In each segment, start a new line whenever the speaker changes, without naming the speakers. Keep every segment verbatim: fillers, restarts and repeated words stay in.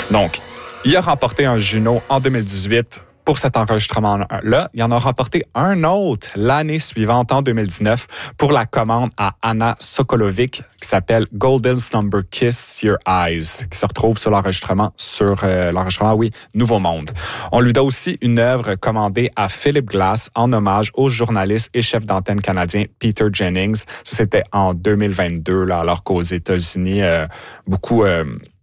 Donc, il a remporté un Juno en deux mille dix-huit pour cet enregistrement-là. Il en a remporté un autre l'année suivante, en deux mille dix-neuf, pour la commande à Anna Sokolovic, qui s'appelle Golden's Number Kiss Your Eyes, qui se retrouve sur l'enregistrement, sur euh, l'enregistrement, oui, Nouveau Monde. On lui doit aussi une œuvre commandée à Philip Glass en hommage au journaliste et chef d'antenne canadien Peter Jennings. Ça, c'était en deux mille vingt-deux, là, alors qu'aux États-Unis, euh, beaucoup... Euh,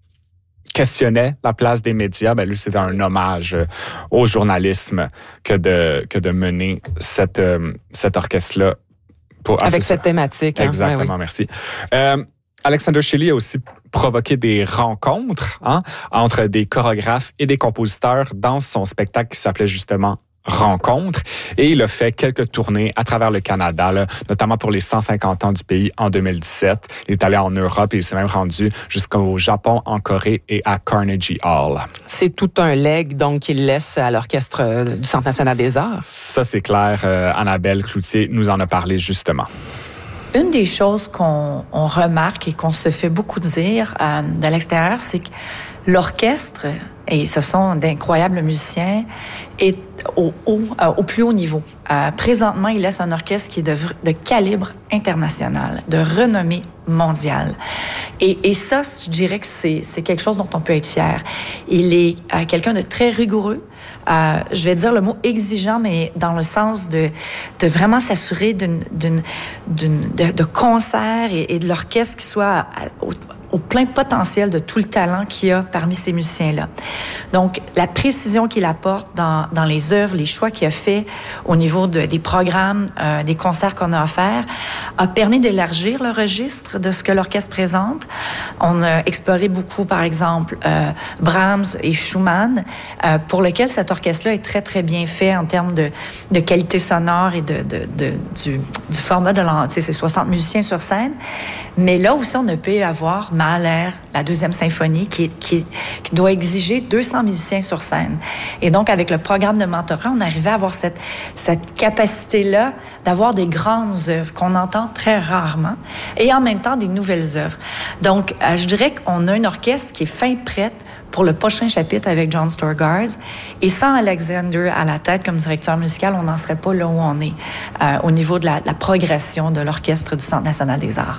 questionnait la place des médias, ben lui, c'était un hommage au journalisme que de, que de mener cette, euh, cet orchestre-là. Pour,
Avec cette thématique.
Exactement,
hein? Ouais, oui.
merci. Euh, Alexander Shelley a aussi provoqué des rencontres hein, entre des chorégraphes et des compositeurs dans son spectacle qui s'appelait justement Rencontre. Et il a fait quelques tournées à travers le Canada, là, notamment pour les cent cinquante ans du pays en deux mille dix-sept. Il est allé en Europe et il s'est même rendu jusqu'au Japon, en Corée et à Carnegie Hall.
C'est tout un legs donc qu'il laisse à l'Orchestre du Centre national des arts.
Ça, c'est clair. Euh, Annabelle Cloutier nous en a parlé justement.
Une des choses qu'on on remarque et qu'on se fait beaucoup dire euh, de l'extérieur, c'est que l'orchestre, et ce sont d'incroyables musiciens, est au, haut, euh, au plus haut niveau. Euh, présentement, il laisse un orchestre qui est de, de calibre international, de renommée mondiale. Et, et ça, je dirais que c'est, c'est quelque chose dont on peut être fier. Il est euh, quelqu'un de très rigoureux. Euh, je vais dire le mot exigeant, mais dans le sens de, de vraiment s'assurer d'une, d'une, d'une, de, de concert et, et de l'orchestre qui soit à, au, au plein potentiel de tout le talent qu'il y a parmi ces musiciens-là. Donc, la précision qu'il apporte dans, dans les œuvres, les choix qu'il a fait au niveau de, des programmes, euh, des concerts qu'on a offerts, a permis d'élargir le registre de ce que l'orchestre présente. On a exploré beaucoup, par exemple, euh, Brahms et Schumann, euh, pour lequel cet orchestre-là est très, très bien fait en termes de, de qualité sonore et de, de, de, du, du format de l'an. Tu sais, c'est soixante musiciens sur scène. Mais là aussi, on a pu avoir Mahler, la deuxième symphonie, qui, qui, qui doit exiger deux cents musiciens sur scène. Et donc, avec le programme de mentorat, on arrivait à avoir cette, cette capacité-là d'avoir des grandes œuvres qu'on entend très rarement et en même temps des nouvelles œuvres. Donc, euh, je dirais qu'on a un orchestre qui est fin prête pour le prochain chapitre avec John Storgard. Et sans Alexander à la tête comme directeur musical, on n'en serait pas là où on est euh, au niveau de la, la progression de l'Orchestre du Centre national des arts.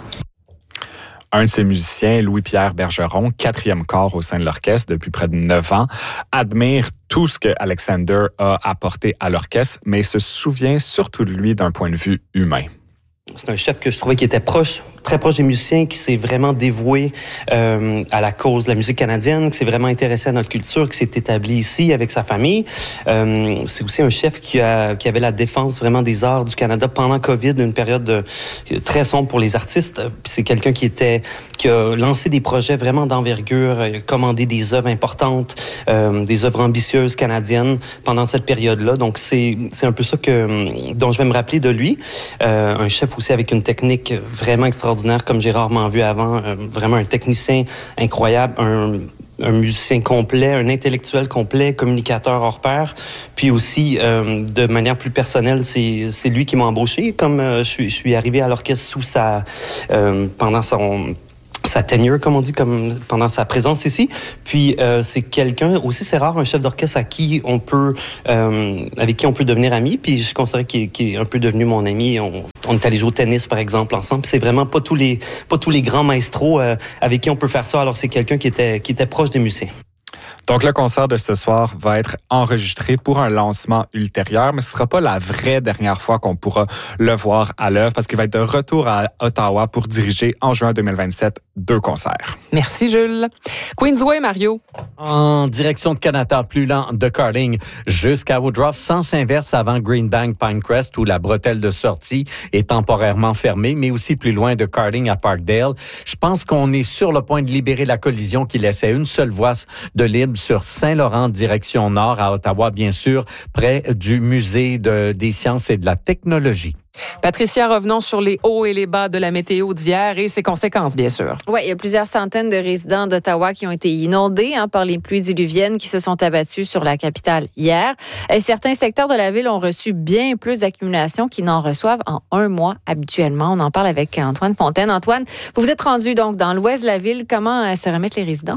Un de ses musiciens, Louis-Pierre Bergeron, quatrième corps au sein de l'orchestre depuis près de neuf ans, admire tout ce que Alexander a apporté à l'orchestre, mais se souvient surtout de lui d'un point de vue humain.
C'est un chef que je trouvais qui était proche, très proche des musiciens, qui s'est vraiment dévoué euh, à la cause de la musique canadienne, qui s'est vraiment intéressé à notre culture, qui s'est établi ici avec sa famille. Euh, c'est aussi un chef qui, a, qui avait la défense vraiment des arts du Canada pendant COVID, une période de, très sombre pour les artistes. Puis c'est quelqu'un qui était qui a lancé des projets vraiment d'envergure, commandé des œuvres importantes, euh, des œuvres ambitieuses canadiennes pendant cette période-là. Donc c'est c'est un peu ça que dont je vais me rappeler de lui. Euh, un chef aussi avec une technique vraiment extraordinaire, comme j'ai rarement vu avant. Euh, vraiment un technicien incroyable, un, un musicien complet, un intellectuel complet, communicateur hors pair. Puis aussi, euh, de manière plus personnelle, c'est, c'est lui qui m'a embauché. Comme euh, je, suis, je suis arrivé à l'orchestre sous sa... Euh, pendant son... sa tenure, comme on dit, comme pendant sa présence ici. Puis euh, c'est quelqu'un aussi, c'est rare un chef d'orchestre à qui on peut, euh, avec qui on peut devenir ami. Puis je considère qu'il est, qu'il est un peu devenu mon ami. On, on est allé jouer au tennis par exemple ensemble. Puis c'est vraiment pas tous les, pas tous les grands maestros euh, avec qui on peut faire ça. Alors c'est quelqu'un qui était, qui était proche des musiciens.
Donc, le concert de ce soir va être enregistré pour un lancement ultérieur, mais ce ne sera pas la vraie dernière fois qu'on pourra le voir à l'œuvre parce qu'il va être de retour à Ottawa pour diriger en juin deux mille vingt-sept deux concerts.
Merci, Jules. Queensway, Mario.
En direction de Canada, plus lent de Carling jusqu'à Woodruff, sens inverse avant Greenbank Pinecrest où la bretelle de sortie est temporairement fermée, mais aussi plus loin de Carling à Parkdale. Je pense qu'on est sur le point de libérer la collision qui laissait une seule voie de libre sur Saint-Laurent, direction nord, à Ottawa, bien sûr, près du Musée de, des sciences et de la technologie.
Patricia, revenons sur les hauts et les bas de la météo d'hier et ses conséquences, bien sûr.
Oui, il y a plusieurs centaines de résidents d'Ottawa qui ont été inondés hein, par les pluies diluviennes qui se sont abattues sur la capitale hier. Et certains secteurs de la ville ont reçu bien plus d'accumulations qu'ils n'en reçoivent en un mois habituellement. On en parle avec Antoine Fontaine. Antoine, vous vous êtes rendu donc dans l'ouest de la ville. Comment euh, se remettent les résidents?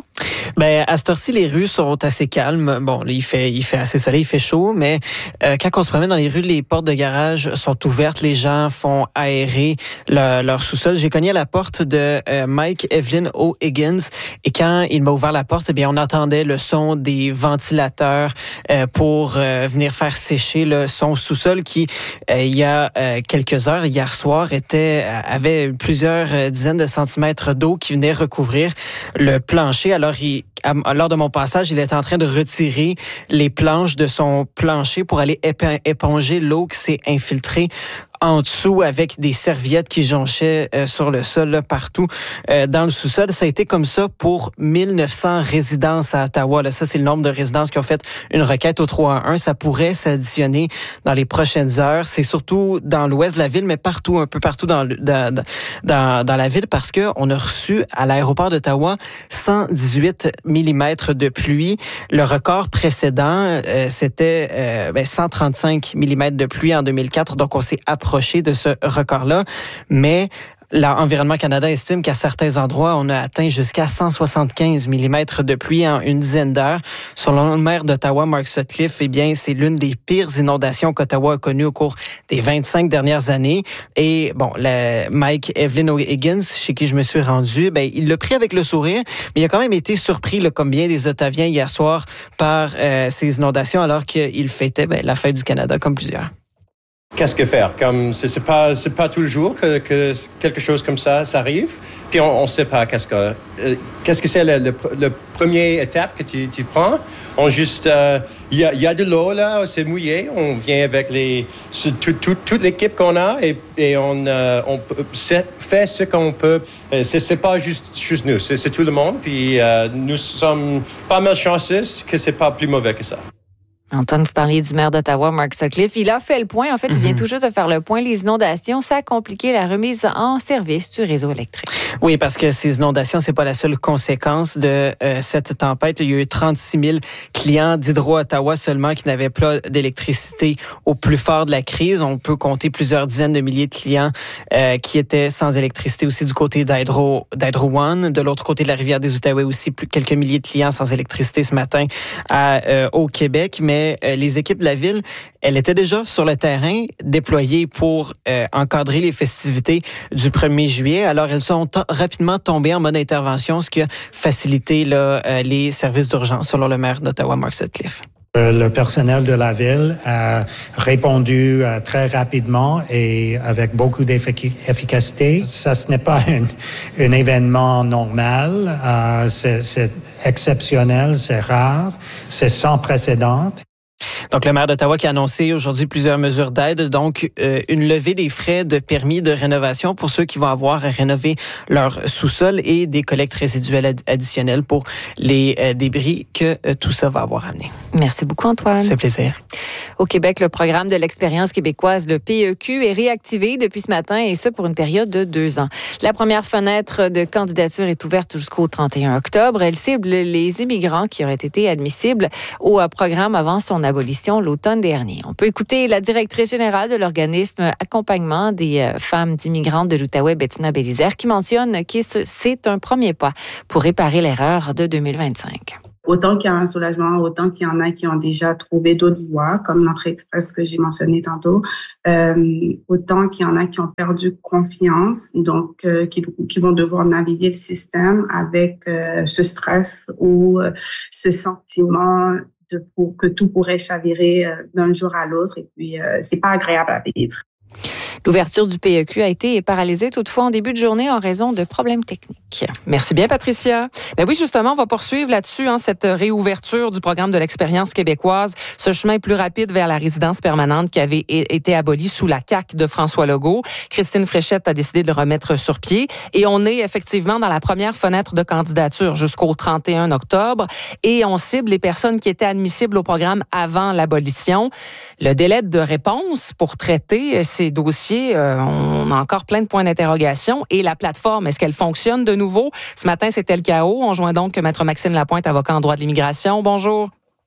Ben, à cette heure-ci, les rues sont assez calmes. Bon, il fait, il fait assez soleil, il fait chaud, mais euh, quand on se promène dans les rues, les portes de garage sont ouvertes. Les gens font aérer leur, leur sous-sol. J'ai cogné à la porte de euh, Mike Evelyn O'Higgins et quand il m'a ouvert la porte, eh bien, on entendait le son des ventilateurs euh, pour euh, venir faire sécher le son sous-sol qui, euh, il y a euh, quelques heures, hier soir, était avait plusieurs dizaines de centimètres d'eau qui venait recouvrir le plancher. Alors, il, à, lors de mon passage, il était en train de retirer les planches de son plancher pour aller éponger l'eau qui s'est infiltrée en dessous avec des serviettes qui jonchaient euh, sur le sol là, partout euh, dans le sous-sol. Ça a été comme ça pour mille neuf cents résidences à Ottawa. Là, ça, c'est le nombre de résidences qui ont fait une requête au trois un un. Ça pourrait s'additionner dans les prochaines heures. C'est surtout dans l'ouest de la ville, mais partout, un peu partout dans, dans, dans, dans la ville parce que on a reçu à l'aéroport d'Ottawa cent dix-huit millimètres de pluie. Le record précédent, euh, c'était euh, ben, cent trente-cinq millimètres de pluie en deux mille quatre. Donc, on s'est approché de ce record-là, mais l'Environnement Canada estime qu'à certains endroits, on a atteint jusqu'à cent soixante-quinze millimètres de pluie en une dizaine d'heures. Selon le maire d'Ottawa, Mark Sutcliffe, eh bien, c'est l'une des pires inondations qu'Ottawa a connues au cours des vingt-cinq dernières années. Et bon, le Mike Evelyn O'Higgins, chez qui je me suis rendu, ben, il l'a pris avec le sourire, mais il a quand même été surpris, là, comme bien des Ottaviens hier soir, par euh, ces inondations, alors qu'il fêtait ben, la fête du Canada, comme plusieurs.
Qu'est-ce que faire? Comme c'est, c'est pas c'est pas tout le jour que, que quelque chose comme ça, ça arrive. Puis on, on sait pas qu'est-ce que euh, qu'est-ce que c'est le, le, le première étape que tu, tu prends. On juste il euh, y a il y a de l'eau là, c'est mouillé. On vient avec les tout, tout, toute l'équipe qu'on a et, et on euh, on fait ce qu'on peut. C'est c'est pas juste juste nous, c'est, c'est tout le monde. Puis euh, nous sommes pas mal chanceux que c'est pas plus mauvais que ça.
Antoine, vous parliez du maire d'Ottawa, Mark Sutcliffe. Il a fait le point. En fait, il vient tout juste de faire le point. Les inondations, ça a compliqué la remise en service du réseau électrique.
Oui, parce que ces inondations, c'est pas la seule conséquence de euh, cette tempête. Il y a eu trente-six mille clients d'Hydro-Ottawa seulement qui n'avaient pas d'électricité au plus fort de la crise. On peut compter plusieurs dizaines de milliers de clients euh, qui étaient sans électricité aussi du côté d'Hydro, d'Hydro One. De l'autre côté de la rivière des Outaouais aussi, plus, quelques milliers de clients sans électricité ce matin à, euh, au Québec. Mais les équipes de la ville, elles étaient déjà sur le terrain, déployées pour euh, encadrer les festivités du premier juillet. Alors, elles sont t- rapidement tombées en mode intervention, ce qui a facilité là, euh, les services d'urgence, selon le maire d'Ottawa, Mark Sutcliffe.
Le personnel de la ville a répondu euh, très rapidement et avec beaucoup d'efficacité. Ça, ce n'est pas un, un événement normal, euh, c'est, c'est exceptionnel, c'est rare, c'est sans précédent.
Donc, le maire d'Ottawa qui a annoncé aujourd'hui plusieurs mesures d'aide, donc euh, une levée des frais de permis de rénovation pour ceux qui vont avoir à rénover leur sous-sol et des collectes résiduelles ad- additionnelles pour les euh, débris que euh, tout ça va avoir amené.
Merci beaucoup, Antoine.
C'est un plaisir.
Au Québec, le programme de l'expérience québécoise, le P E Q, est réactivé depuis ce matin et ce pour une période de deux ans. La première fenêtre de candidature est ouverte jusqu'au trente et un octobre. Elle cible les immigrants qui auraient été admissibles au programme avant son abolition l'automne dernier. On peut écouter la directrice générale de l'organisme Accompagnement des femmes d'immigrantes de l'Outaouais, Bettina Bélizaire, qui mentionne que c'est un premier pas pour réparer l'erreur de deux mille vingt-cinq.
Autant qu'il y a un soulagement, autant qu'il y en a qui ont déjà trouvé d'autres voies, comme l'entrée express que j'ai mentionné tantôt, euh, autant qu'il y en a qui ont perdu confiance, donc euh, qui, qui vont devoir naviguer le système avec euh, ce stress ou euh, ce sentiment de pour que tout pourrait chavirer euh, d'un jour à l'autre, et puis euh, c'est pas agréable à vivre.
L'ouverture du P E Q a été paralysée toutefois en début de journée en raison de problèmes techniques.
Merci bien, Patricia. Ben oui, justement, on va poursuivre là-dessus hein, cette réouverture du programme de l'expérience québécoise, ce chemin plus rapide vers la résidence permanente qui avait été aboli sous la C A Q de François Legault. Christine Fréchette a décidé de le remettre sur pied et on est effectivement dans la première fenêtre de candidature jusqu'au trente et un octobre et on cible les personnes qui étaient admissibles au programme avant l'abolition. Le délai de réponse pour traiter ces dossiers, euh, on a encore plein de points d'interrogation. Et la plateforme, est-ce qu'elle fonctionne de nouveau? Ce matin, c'était le chaos. On joint donc Maître Maxime Lapointe, avocat en droit de l'immigration. Bonjour.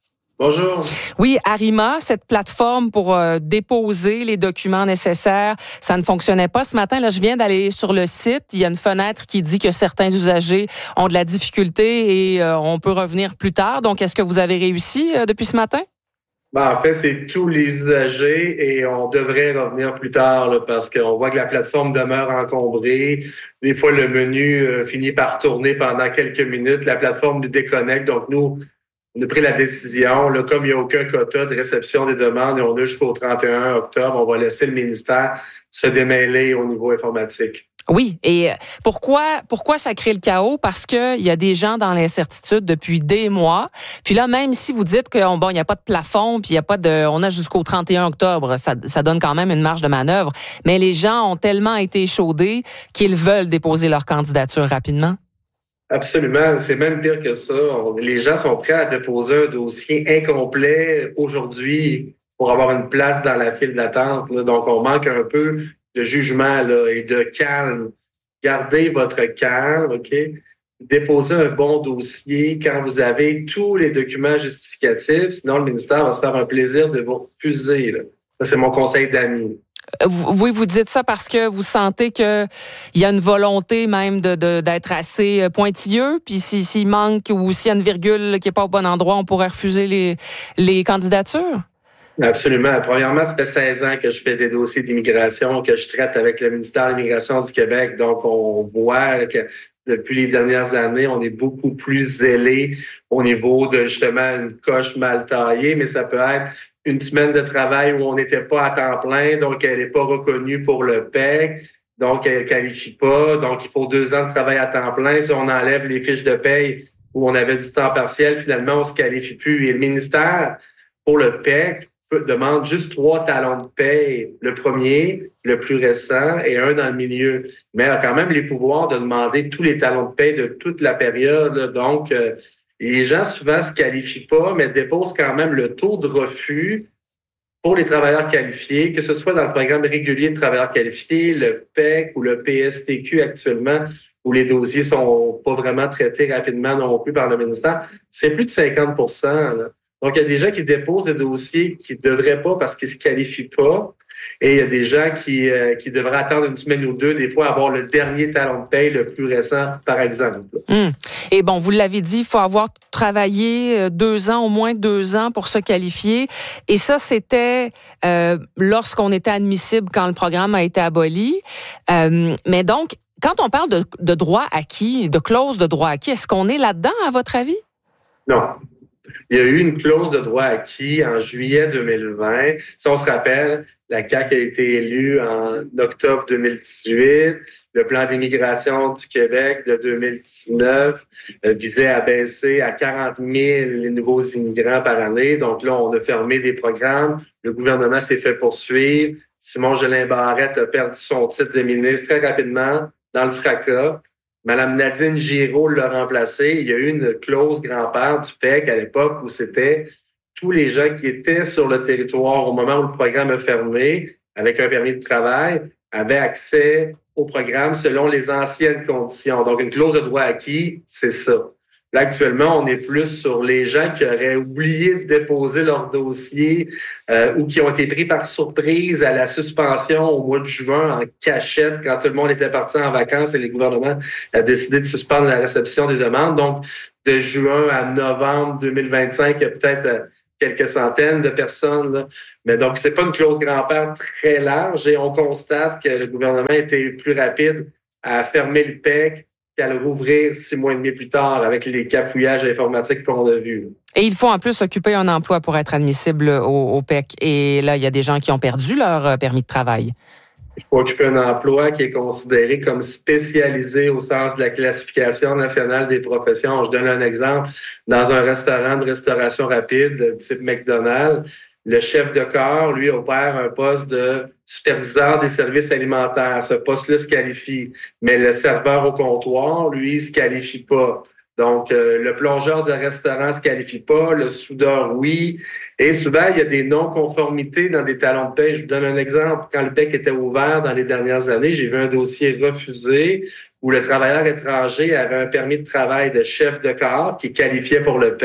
Bonjour.
Oui, Arima, cette plateforme pour euh, déposer les documents nécessaires, ça ne fonctionnait pas ce matin. Là, je viens d'aller sur le site. Il y a une fenêtre qui dit que certains usagers ont de la difficulté et euh, on peut revenir plus tard. Donc, est-ce que vous avez réussi euh, depuis ce matin?
Ben, en fait, c'est tous les usagers et on devrait revenir plus tard là, parce qu'on voit que la plateforme demeure encombrée. Des fois, le menu euh, finit par tourner pendant quelques minutes. La plateforme nous déconnecte. Donc, nous, on a pris la décision. Là, comme il n'y a aucun quota de réception des demandes et on a jusqu'au trente et un octobre, on va laisser le ministère se démêler au niveau informatique.
Oui, et pourquoi pourquoi ça crée le chaos? Parce que il y a des gens dans l'incertitude depuis des mois. Puis là, même si vous dites que bon, il n'y a pas de plafond, puis il y a pas de, on a jusqu'au trente et un octobre, ça, ça donne quand même une marge de manœuvre. Mais les gens ont tellement été échaudés qu'ils veulent déposer leur candidature rapidement.
Absolument, c'est même pire que ça. On, les gens sont prêts à déposer un dossier incomplet aujourd'hui pour avoir une place dans la file d'attente. Là. Donc, on manque un peu de jugement là, et de calme. Gardez votre calme, OK? Déposez un bon dossier quand vous avez tous les documents justificatifs. Sinon, le ministère va se faire un plaisir de vous refuser. Là. Ça, c'est mon conseil d'amis.
Oui, vous dites ça parce que vous sentez qu'il y a une volonté même de, de, d'être assez pointilleux, puis si, s'il manque ou s'il y a une virgule qui n'est pas au bon endroit, on pourrait refuser les, les candidatures?
Absolument. Premièrement, ça fait seize ans que je fais des dossiers d'immigration, que je traite avec le ministère de l'Immigration du Québec. Donc, on voit que depuis les dernières années, on est beaucoup plus zélé au niveau de justement une coche mal taillée, mais ça peut être une semaine de travail où on n'était pas à temps plein, donc elle n'est pas reconnue pour le P E C, donc elle ne qualifie pas, donc il faut deux ans de travail à temps plein. Si on enlève les fiches de paye où on avait du temps partiel, finalement, on ne se qualifie plus. Et le ministère, pour le P E C, demande juste trois talons de paye. Le premier, le plus récent, et un dans le milieu. Mais elle a quand même les pouvoirs de demander tous les talons de paye de toute la période. Là. Donc, euh, les gens, souvent, se qualifient pas, mais déposent quand même le taux de refus pour les travailleurs qualifiés, que ce soit dans le programme régulier de travailleurs qualifiés, le P E C ou le P S T Q actuellement, où les dossiers sont pas vraiment traités rapidement non plus par le ministère. C'est plus de cinquante pour cent. Là. Donc, il y a des gens qui déposent des dossiers qui ne devraient pas parce qu'ils ne se qualifient pas. Et il y a des gens qui, euh, qui devraient attendre une semaine ou deux, des fois avoir le dernier talon de paye le plus récent, par exemple.
Mmh. Et bon, vous l'avez dit, il faut avoir travaillé deux ans, au moins deux ans pour se qualifier. Et ça, c'était euh, lorsqu'on était admissible quand le programme a été aboli. Euh, mais donc, quand on parle de, de droit acquis, de clause de droit acquis, est-ce qu'on est là-dedans, à votre avis?
Non. Il y a eu une clause de droit acquis en juillet deux mille vingt. Si on se rappelle, la C A Q a été élue en octobre deux mille dix-huit. Le plan d'immigration du Québec de deux mille dix-neuf euh, visait à baisser à quarante mille les nouveaux immigrants par année. Donc là, on a fermé des programmes. Le gouvernement s'est fait poursuivre. Simon Jolin-Barrette a perdu son titre de ministre très rapidement dans le fracas. Madame Nadine Giraud l'a remplacé. Il y a eu une clause grand-père du P E C à l'époque où c'était tous les gens qui étaient sur le territoire au moment où le programme a fermé, avec un permis de travail, avaient accès au programme selon les anciennes conditions. Donc, une clause de droit acquis, c'est ça. Là, actuellement, on est plus sur les gens qui auraient oublié de déposer leur dossier euh, ou qui ont été pris par surprise à la suspension au mois de juin en cachette quand tout le monde était parti en vacances et le gouvernement a décidé de suspendre la réception des demandes. Donc, de juin à novembre deux mille vingt-cinq, il y a peut-être euh, quelques centaines de personnes. Là. Mais donc, c'est pas une clause grand-père très large et on constate que le gouvernement était plus rapide à fermer le P E C qu'à le rouvrir six mois et demi plus tard avec les cafouillages informatiques qu'on a vus.
Et il faut en plus occuper un emploi pour être admissible au, au P E C. Et là, il y a des gens qui ont perdu leur permis de travail.
Il faut occuper un emploi qui est considéré comme spécialisé au sens de la classification nationale des professions. Je donne un exemple. Dans un restaurant de restauration rapide, type McDonald's, le chef de corps, lui, opère un poste de superviseur des services alimentaires. Ce poste-là se qualifie. Mais le serveur au comptoir, lui, se qualifie pas. Donc, euh, le plongeur de restaurant se qualifie pas, le soudeur, oui. Et souvent, il y a des non-conformités dans des talons de paie. Je vous donne un exemple. Quand le P E C était ouvert dans les dernières années, j'ai vu un dossier refusé où le travailleur étranger avait un permis de travail de chef de corps qui qualifiait pour le P E C.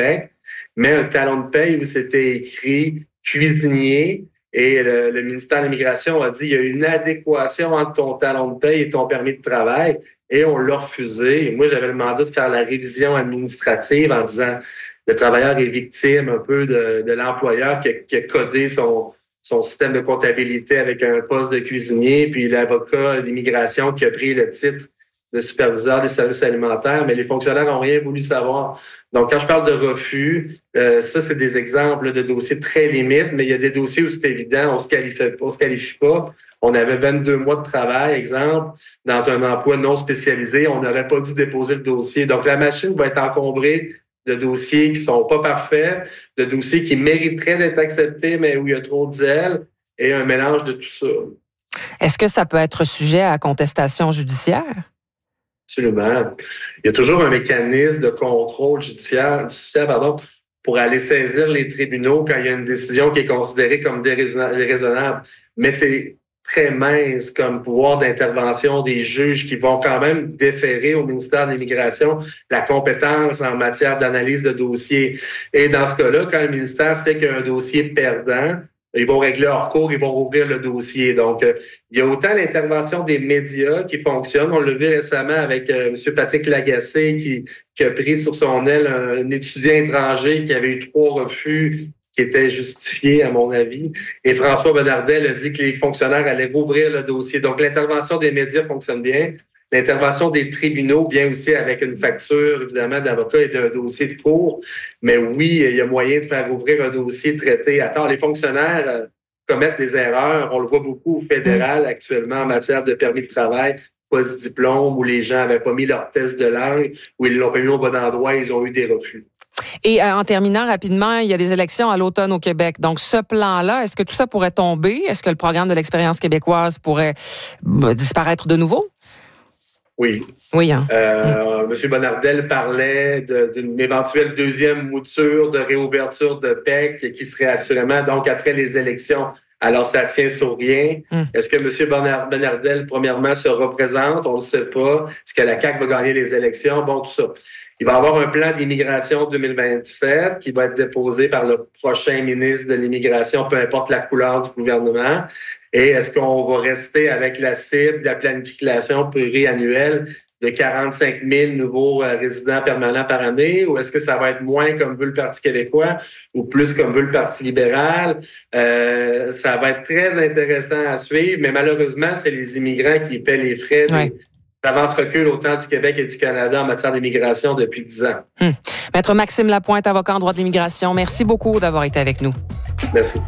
mais un talon de paye où c'était écrit cuisinier. Et le, le ministère de l'Immigration a dit il y a une adéquation entre ton talon de paye et ton permis de travail. Et on l'a refusé. Et moi, j'avais le mandat de faire la révision administrative en disant le travailleur est victime un peu de, de l'employeur qui a, qui a codé son, son système de comptabilité avec un poste de cuisinier, puis l'avocat d'immigration qui a pris le titre de superviseur des services alimentaires, mais les fonctionnaires n'ont rien voulu savoir. Donc, quand je parle de refus, euh, ça, c'est des exemples de dossiers très limites, mais il y a des dossiers où c'est évident, on se qualifie, on se qualifie pas. On avait vingt-deux mois de travail, exemple, dans un emploi non spécialisé. On n'aurait pas dû déposer le dossier. Donc, la machine va être encombrée de dossiers qui sont pas parfaits, de dossiers qui mériteraient d'être acceptés, mais où il y a trop de zèle, et un mélange de tout ça.
Est-ce que ça peut être sujet à contestation judiciaire?
Absolument. Il y a toujours un mécanisme de contrôle judiciaire, judiciaire pardon, pour aller saisir les tribunaux quand il y a une décision qui est considérée comme déraisonnable. Mais c'est très mince comme pouvoir d'intervention des juges qui vont quand même déférer au ministère de l'Immigration la compétence en matière d'analyse de dossiers. Et dans ce cas-là, quand le ministère sait qu'il y a un dossier perdant, ils vont régler hors cours, ils vont rouvrir le dossier. Donc, euh, il y a autant l'intervention des médias qui fonctionne. On l'a vu récemment avec euh, M. Patrick Lagacé qui, qui a pris sur son aile un, un étudiant étranger qui avait eu trois refus qui étaient justifiés, à mon avis. Et François Bonnardel a dit que les fonctionnaires allaient rouvrir le dossier. Donc, l'intervention des médias fonctionne bien. L'intervention des tribunaux vient aussi avec une facture, évidemment, d'avocat et d'un dossier de cours. Mais oui, il y a moyen de faire ouvrir un dossier traité à tort. Les fonctionnaires euh, commettent des erreurs. On le voit beaucoup au fédéral actuellement en matière de permis de travail, post-diplôme, où les gens n'avaient pas mis leur test de langue, où ils l'ont pas mis au bon endroit, ils ont eu des refus.
Et euh, en terminant rapidement, il y a des élections à l'automne au Québec. Donc, ce plan-là, est-ce que tout ça pourrait tomber? Est-ce que le programme de l'expérience québécoise pourrait bah, disparaître de nouveau?
Oui.
Oui. Hein?
Euh, mmh. M. Bonnardel parlait de, d'une éventuelle deuxième mouture de réouverture de P E C qui serait assurément donc après les élections. Alors, ça tient sur rien. Mmh. Est-ce que M. Bonnardel, premièrement, se représente? On ne le sait pas. Est-ce que la C A Q va gagner les élections? Bon, tout ça. Il va y avoir un plan d'immigration deux mille vingt-sept qui va être déposé par le prochain ministre de l'Immigration, peu importe la couleur du gouvernement. Et est-ce qu'on va rester avec la cible de la planification pluriannuelle de quarante-cinq mille nouveaux résidents permanents par année, ou est-ce que ça va être moins comme veut le Parti québécois ou plus comme veut le Parti libéral? Euh, ça va être très intéressant à suivre, mais malheureusement, c'est les immigrants qui paient les frais des avance-recul autant du Québec et du Canada en matière d'immigration depuis dix ans.
Hum. Maître Maxime Lapointe, avocat en droit de l'immigration, merci beaucoup d'avoir été avec nous.
Merci.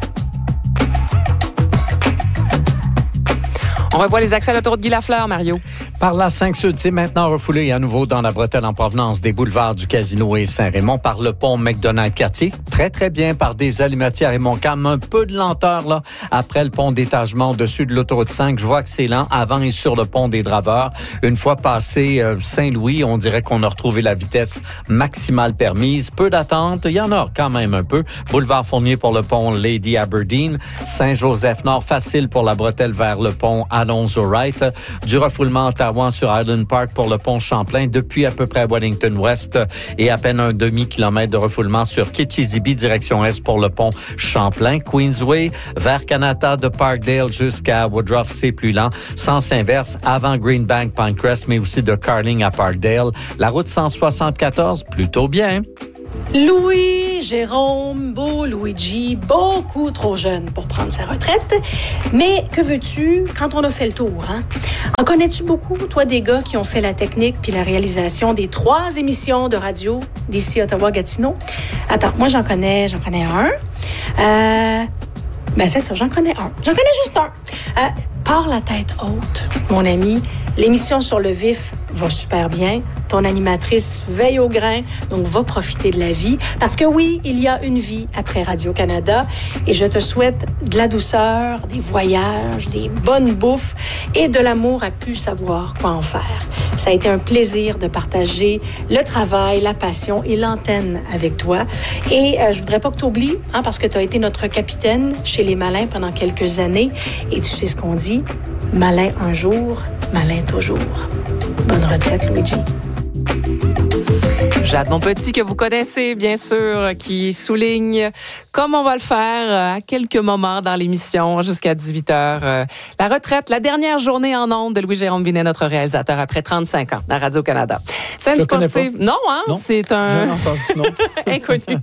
On revoit les accès à l'autoroute Guy Lafleur, Mario.
Par la cinq Sud, c'est maintenant refoulé à nouveau dans la bretelle en provenance des boulevards du Casino et Saint-Raymond par le pont McDonald-Cartier. Très, très bien par des Allumetières et Montcalm. Un peu de lenteur, là, après le pont d'étagement au-dessus de l'autoroute cinq. Je vois que c'est lent avant et sur le pont des Draveurs. Une fois passé euh, Saint-Louis, on dirait qu'on a retrouvé la vitesse maximale permise. Peu d'attente. Il y en a quand même un peu. Boulevard Fournier pour le pont Lady Aberdeen. Saint-Joseph-Nord, facile pour la bretelle vers le pont Alonzo-Wright. Du refoulement sur Island Park pour le pont Champlain depuis à peu près Wellington West et à peine un demi-kilomètre de refoulement sur Kitchizibee direction Est pour le pont Champlain. Queensway vers Kanata de Parkdale jusqu'à Woodruff, c'est plus lent. Sens inverse avant Greenbank Pinecrest mais aussi de Carling à Parkdale. La route cent soixante-quatorze, plutôt bien.
Louis, Jérôme, beau Luigi, beaucoup trop jeune pour prendre sa retraite. Mais que veux-tu quand on a fait le tour, hein? En connais-tu beaucoup, toi, des gars qui ont fait la technique puis la réalisation des trois émissions de radio d'ici Ottawa-Gatineau? Attends, moi, j'en connais, j'en connais un. Euh, ben, c'est ça, j'en connais un. J'en connais juste un. Euh, Pars la tête haute, mon ami. L'émission Sur le vif va super bien. Ton animatrice veille au grain, donc va profiter de la vie. Parce que oui, il y a une vie après Radio-Canada et je te souhaite de la douceur, des voyages, des bonnes bouffes et de l'amour à plus savoir quoi en faire. Ça a été un plaisir de partager le travail, la passion et l'antenne avec toi. Et euh, je voudrais pas que tu oublies, hein, parce que tu as été notre capitaine chez les Malins pendant quelques années. Et tu sais ce qu'on dit, malin un jour, malin toujours. Bonne retraite, Luigi.
Jade Monpetit, que vous connaissez, bien sûr, qui souligne, comme on va le faire à quelques moments dans l'émission, jusqu'à dix-huit heures, la retraite, la dernière journée en ondes de Louis-Jérôme Binet, notre réalisateur, après trente-cinq ans à Radio-Canada. Scène sportive. Non, hein?
Non.
C'est un...
J'ai entendu, non.
Inconnu.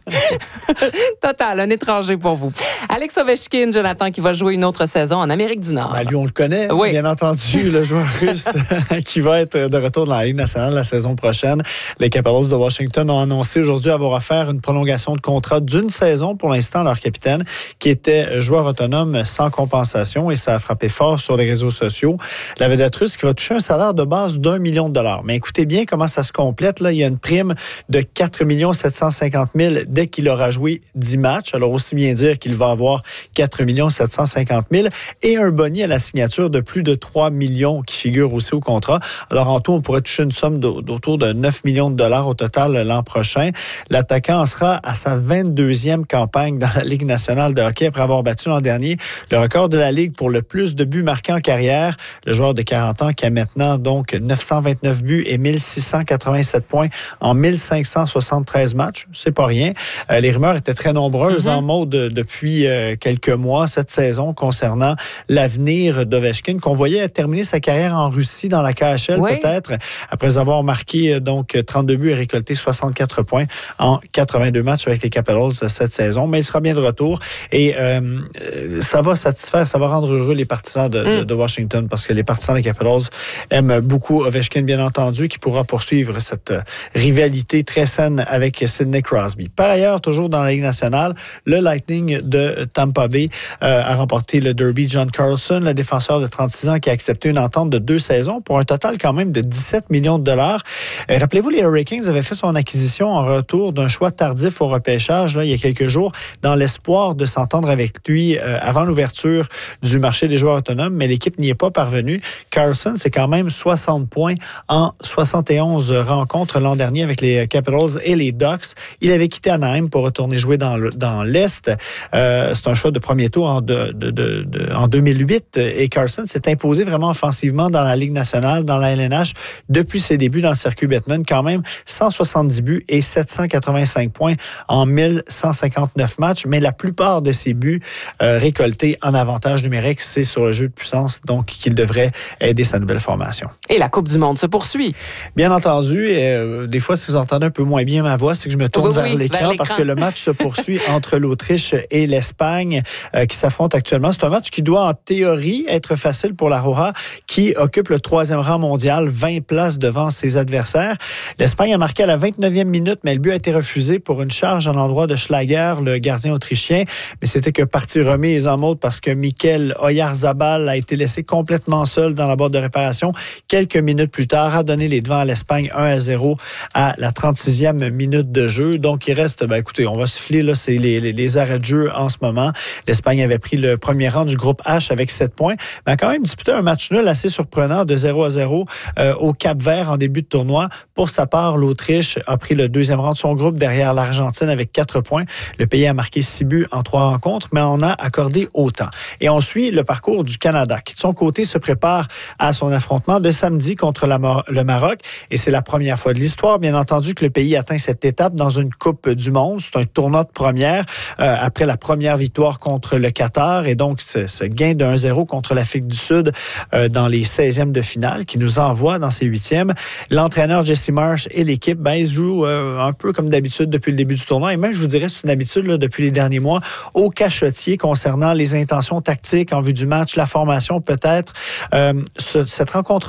Total, un étranger pour vous. Alex Ovechkin, Jonathan, qui va jouer une autre saison en Amérique du Nord.
Ben, lui, on le connaît,
oui.
Bien entendu, le joueur russe qui va être de retour dans la Ligue nationale la saison prochaine. Les Capitals de Washington ont annoncé aujourd'hui avoir offert une prolongation de contrat d'une saison pour l'instant à leur capitaine, qui était joueur autonome sans compensation, et ça a frappé fort sur les réseaux sociaux. La vedette russe qui va toucher un salaire de base d'un million de dollars. Mais écoutez bien comment ça se complète. Là, il y a une prime de quatre millions sept cent cinquante mille dès qu'il aura joué dix matchs. Alors, aussi bien dire qu'il va avoir quatre millions sept cent cinquante mille et un boni à la signature de plus de trois millions qui figure aussi au contrat. Alors, en tout, on pourrait toucher une somme d'autour de neuf millions de dollars au total l'an prochain. L'attaquant en sera à sa vingt-deuxième campagne dans la Ligue nationale de hockey après avoir battu l'an dernier le record de la Ligue pour le plus de buts marqués en carrière. Le joueur de quarante ans qui a maintenant donc neuf cent vingt-neuf buts et mille six cent quatre-vingt-sept points en mille cinq cent soixante-treize matchs. C'est pas rien. Euh, les rumeurs étaient très nombreuses mm-hmm. en mode depuis euh, quelques mois cette saison concernant l'avenir d'Ovechkin, qu'on voyait terminer sa carrière en Russie dans la K H L oui. peut-être, après avoir marqué donc trente-deux buts et récolté soixante-quatre points en quatre-vingt-deux matchs avec les Capitals cette saison. Mais il sera bien de retour et euh, ça va satisfaire, ça va rendre heureux les partisans de, mm. de, de Washington, parce que les partisans des Capitals aiment beaucoup Ovechkin, bien entendu, qui pourra poursuivre cette rivalité très saine avec Sidney Crosby. Par ailleurs, toujours dans la Ligue nationale, le Lightning de Tampa Bay euh, a remporté le Derby. John Carlson, le défenseur de trente-six ans qui a accepté une entente de deux saisons pour un total quand même de dix-sept millions de dollars. Euh, rappelez-vous, les Hurricanes avaient fait son acquisition en retour d'un choix tardif au repêchage là, il y a quelques jours, dans l'espoir de s'entendre avec lui euh, avant l'ouverture du marché des joueurs autonomes, mais l'équipe n'y est pas parvenue. Carlson, c'est quand même soixante points en soixante et onze rencontres l'an dernier avec les Capitals et les Ducks. Il avait quitté Anaheim pour retourner jouer dans, le, dans l'Est. Euh, c'est un choix de premier tour en, de, de, de, de, en deux mille huit, et Carlson s'est imposé vraiment offensivement dans la Ligue nationale, dans la L N H, depuis ses débuts dans le circuit Bettman. Quand même cent soixante-dix buts et sept cent quatre-vingt-cinq points en mille cent cinquante-neuf matchs, mais la plupart de ses buts euh, récoltés en avantage numérique, c'est sur le jeu de puissance, donc qu'il devrait aider sa nouvelle formation.
Et la Coupe du monde se poursuit.
Bien entendu, et, euh, des fois, si vous entendez un peu moins bien ma voix, c'est que je me tourne
oui,
vers,
oui,
l'écran
vers l'écran
parce que le match se poursuit entre l'Autriche et l'Espagne euh, qui s'affrontent actuellement. C'est un match qui doit en théorie être facile pour la Roja, qui occupe le troisième rang mondial, vingt places devant ses adversaires. L'Espagne a marqué à la vingt-neuvième minute, mais le but a été refusé pour une charge à l'endroit de Schlager, le gardien autrichien. Mais c'était que partie remise en mode parce que Mikel Oyarzabal a été laissé complètement seul dans la boîte de réparation. Quelques minutes plus tard, a donné les devants à l'Espagne un à zéro à la trente-sixième minute de jeu. Donc, il reste, ben, écoutez, on va siffler, là, c'est les, les, les arrêts de jeu en ce moment. L'Espagne avait pris le premier rang du groupe H avec sept points, mais a quand même disputé un match nul assez surprenant de zéro à zéro euh, au Cap-Vert en début de tournoi. Pour sa part, l'Autriche a pris le deuxième rang de son groupe derrière l'Argentine avec quatre points. Le pays a marqué six buts en trois rencontres, mais en a accordé autant. Et on suit le parcours du Canada, qui de son côté se prépare à son affrontement de samedi contre la, le Maroc. Et c'est la première fois de l'histoire, bien entendu, que le pays atteint cette étape dans une Coupe du monde. C'est un tournoi de première euh, après la première victoire contre le Qatar, et donc ce, ce gain de un zéro contre l'Afrique du Sud euh, dans les seizièmes de finale qui nous envoie dans ces huitièmes. L'entraîneur Jesse Marsh et l'équipe, ben, ils jouent euh, un peu comme d'habitude depuis le début du tournoi, et même, je vous dirais, c'est une habitude là, depuis les derniers mois, au cachotier concernant les intentions tactiques en vue du match, la formation peut-être. Euh, ce, cette rencontre